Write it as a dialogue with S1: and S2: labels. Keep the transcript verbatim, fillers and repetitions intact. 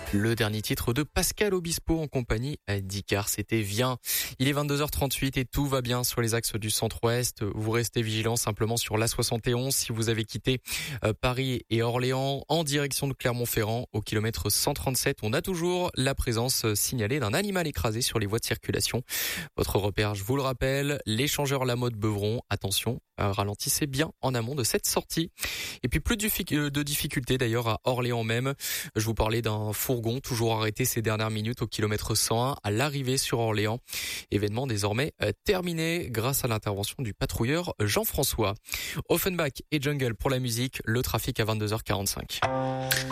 S1: Le dernier titre de Pascal Obispo en compagnie d'Icar, c'était Viens. Il est vingt-deux heures trente-huit et tout va bien sur les axes du centre-ouest. Vous restez vigilants simplement sur l'A soixante et onze si vous avez quitté Paris et Orléans en direction de Clermont-Ferrand au kilomètre cent trente-sept. On a toujours la présence signalée d'un animal écrasé sur les voies de circulation. Votre repère, je vous le rappelle, l'échangeur Lamotte Beuvron. Attention, ralentissez bien en amont de cette sortie. Et puis plus de difficultés d'ailleurs à Orléans même. Je vous parlais d'un fourgon toujours arrêté ces dernières minutes au kilomètre cent un à l'arrivée sur Orléans. Événement désormais terminé grâce à l'intervention du patrouilleur Jean-François. Offenbach et Jungle pour la musique, le trafic à vingt-deux heures quarante-cinq.